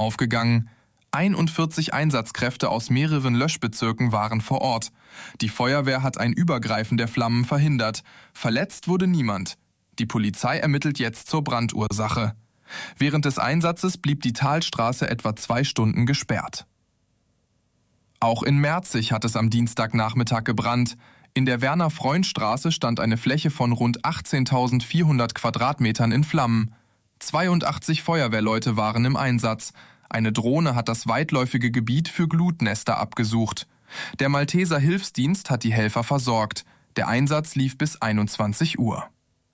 aufgegangen. 41 Einsatzkräfte aus mehreren Löschbezirken waren vor Ort. Die Feuerwehr hat ein Übergreifen der Flammen verhindert. Verletzt wurde niemand. Die Polizei ermittelt jetzt zur Brandursache. Während des Einsatzes blieb die Talstraße etwa 2 Stunden gesperrt. Auch in Merzig hat es am Dienstagnachmittag gebrannt. In der Werner-Freund-Straße stand eine Fläche von rund 18.400 Quadratmetern in Flammen. 82 Feuerwehrleute waren im Einsatz. Eine Drohne hat das weitläufige Gebiet für Glutnester abgesucht. Der Malteser Hilfsdienst hat die Helfer versorgt. Der Einsatz lief bis 21 Uhr.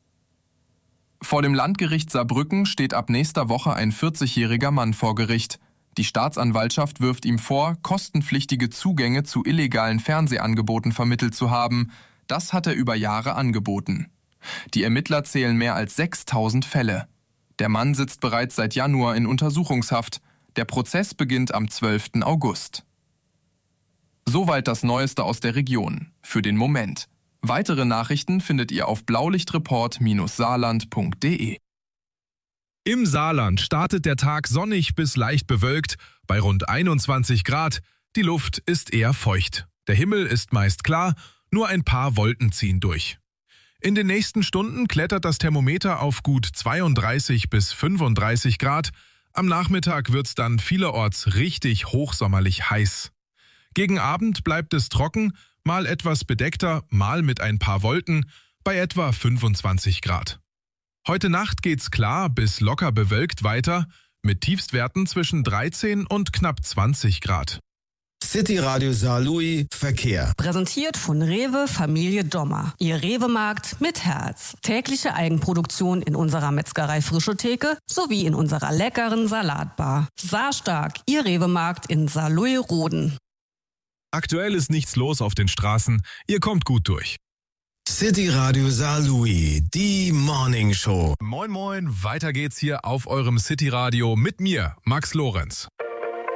Vor dem Landgericht Saarbrücken steht ab nächster Woche ein 40-jähriger Mann vor Gericht. Die Staatsanwaltschaft wirft ihm vor, kostenpflichtige Zugänge zu illegalen Fernsehangeboten vermittelt zu haben. Das hat er über Jahre angeboten. Die Ermittler zählen mehr als 6.000 Fälle. Der Mann sitzt bereits seit Januar in Untersuchungshaft. Der Prozess beginnt am 12. August. Soweit das Neueste aus der Region. Für den Moment. Weitere Nachrichten findet ihr auf blaulichtreport-saarland.de. Im Saarland startet der Tag sonnig bis leicht bewölkt, bei rund 21 Grad. Die Luft ist eher feucht. Der Himmel ist meist klar, nur ein paar Wolken ziehen durch. In den nächsten Stunden klettert das Thermometer auf gut 32 bis 35 Grad. Am Nachmittag wird's dann vielerorts richtig hochsommerlich heiß. Gegen Abend bleibt es trocken, mal etwas bedeckter, mal mit ein paar Wolken, bei etwa 25 Grad. Heute Nacht geht's klar bis locker bewölkt weiter, mit Tiefstwerten zwischen 13 und knapp 20 Grad. City Radio Saarlouis Verkehr. Präsentiert von Rewe Familie Dommer. Ihr Rewe-Markt mit Herz. Tägliche Eigenproduktion in unserer Metzgerei Frische Theke sowie in unserer leckeren Salatbar. Saarstark, Ihr Rewe-Markt in Saarlouis-Roden. Aktuell ist nichts los auf den Straßen. Ihr kommt gut durch. City Radio Saarlouis, die Morning Show. Moin moin, weiter geht's hier auf eurem City Radio mit mir, Max Lorenz.